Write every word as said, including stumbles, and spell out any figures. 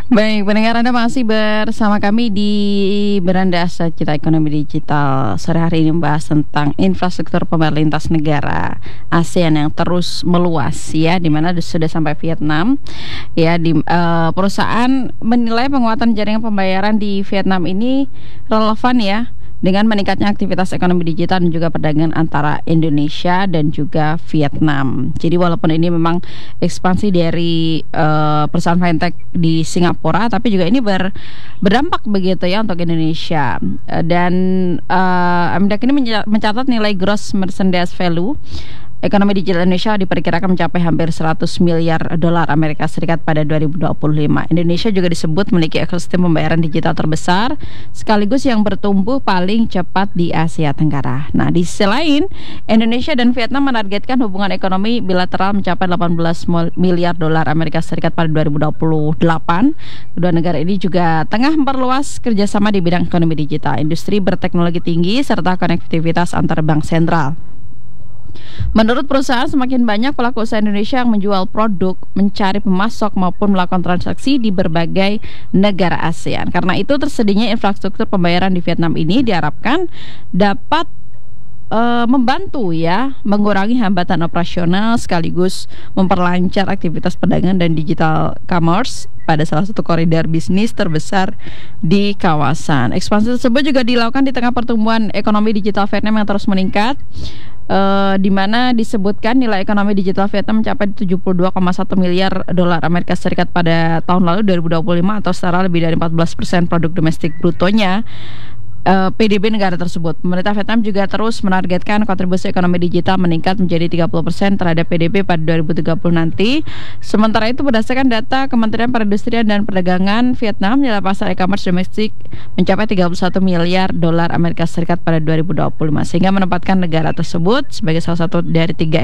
Baik, pendengar Anda masih bersama kami di Beranda Aset Kita Ekonomi Digital. Sore hari ini membahas tentang infrastruktur pembayaran lintas negara ASEAN yang terus meluas ya, di mana sudah sampai Vietnam. Ya, di uh, perusahaan menilai penguatan jaringan pembayaran di Vietnam ini relevan ya, dengan meningkatnya aktivitas ekonomi digital dan juga perdagangan antara Indonesia dan juga Vietnam. Jadi walaupun ini memang ekspansi dari uh, perusahaan fintech di Singapura, tapi juga ini ber, berdampak begitu ya untuk Indonesia. Uh, dan uh, M D A Q ini mencatat nilai gross merchandise value ekonomi digital Indonesia diperkirakan mencapai hampir seratus miliar dolar Amerika Serikat pada dua ribu dua puluh lima. Indonesia juga disebut memiliki ekosistem pembayaran digital terbesar sekaligus yang bertumbuh paling cepat di Asia Tenggara. Nah, di sisi lain, Indonesia dan Vietnam menargetkan hubungan ekonomi bilateral mencapai delapan belas miliar dolar Amerika Serikat pada dua ribu dua puluh delapan. Kedua negara ini juga tengah memperluas kerjasama di bidang ekonomi digital, industri berteknologi tinggi, serta konektivitas antar bank sentral. Menurut perusahaan, semakin banyak pelaku usaha Indonesia yang menjual produk, mencari pemasok maupun melakukan transaksi di berbagai negara ASEAN. Karena itu, tersedianya infrastruktur pembayaran di Vietnam ini diharapkan dapat uh, membantu ya, mengurangi hambatan operasional sekaligus memperlancar aktivitas perdagangan dan digital commerce pada salah satu koridor bisnis terbesar di kawasan. Ekspansi tersebut juga dilakukan di tengah pertumbuhan ekonomi digital Vietnam yang terus meningkat. Uh, di mana disebutkan nilai ekonomi digital Vietnam mencapai tujuh puluh dua koma satu miliar dolar Amerika Serikat pada tahun lalu dua ribu dua puluh lima, atau setara lebih dari empat belas persen produk domestik brutonya uh, P D B negara tersebut. Pemerintah Vietnam juga terus menargetkan kontribusi ekonomi digital meningkat menjadi tiga puluh persen terhadap P D B pada dua ribu tiga puluh nanti. Sementara itu, berdasarkan data Kementerian Perindustrian dan Perdagangan Vietnam, nilai pasar e-commerce domestik mencapai tiga puluh satu miliar dolar Amerika Serikat pada dua ribu dua puluh lima, sehingga menempatkan negara tersebut sebagai salah satu dari tiga